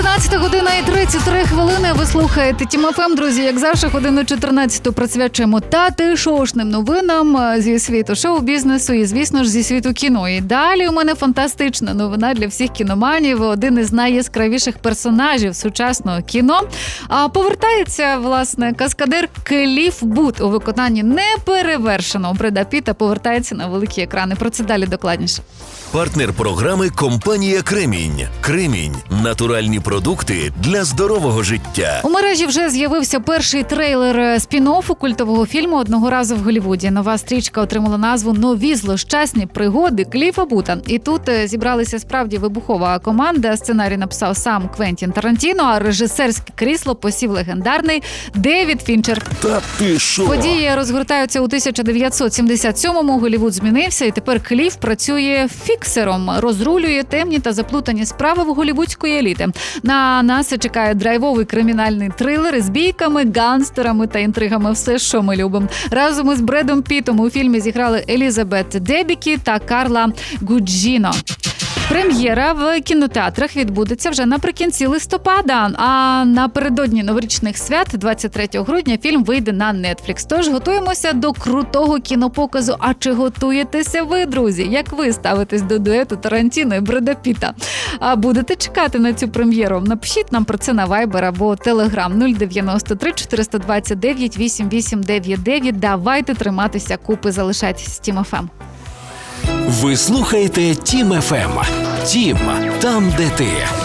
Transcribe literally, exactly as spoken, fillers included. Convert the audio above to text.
чотирнадцята година і тридцять три хвилини. Ви слухаєте Тім еф ем, друзі. Як завжди, годину чотирнадцяту присвячуємо татишошним новинам зі світу шоу-бізнесу і, звісно ж, зі світу кіно. І далі у мене фантастична новина для всіх кіноманів. Один із найяскравіших персонажів сучасного кіно. А повертається, власне, каскадер Кліф Бут у виконанні неперевершеного Бреда Піта повертається на великі екрани. Про це далі докладніше. Партнер програми – компанія «Кремінь». «Кремінь» – натуральні продукти для здорового життя. У мережі вже з'явився перший трейлер спін-оффу культового фільму «Одного разу в Голлівуді». Нова стрічка отримала назву «Нові злощасні пригоди Кліфа Бута». І тут зібралися справді вибухова команда. Сценарій написав сам Квентін Тарантіно, а режисерське крісло посів легендарний Девід Фінчер. Та ти шо? Події розгортаються у тисяча дев'ятсот сімдесят сьомому. Голлівуд змінився, і тепер Кліф працює фіксером, розрулює темні та заплутані справи в голлівудської еліти. На нас чекає драйвовий кримінальний трилер із бійками, гангстерами та інтригами. Все, що ми любимо. Разом із Бредом Пітом у фільмі зіграли Елізабет Дебікі та Карла Гуджіно. Прем'єра в кінотеатрах відбудеться вже наприкінці листопада, а напередодні новорічних свят, двадцять третього грудня, фільм вийде на Netflix. Тож готуємося до крутого кінопоказу. А чи готуєтеся ви, друзі? Як ви ставитесь до дуету Тарантіно і Бреда Піта? А будете чекати на цю прем'єру? Напишіть нам про це на Viber або Telegram нуль дев'яносто три чотириста двадцять дев'ять вісімдесят вісім дев'яносто дев'ять. Давайте триматися купи, залишайтеся з Тім еф ем. Ви слухаєте Тім еф ем. Тім, там, де ти.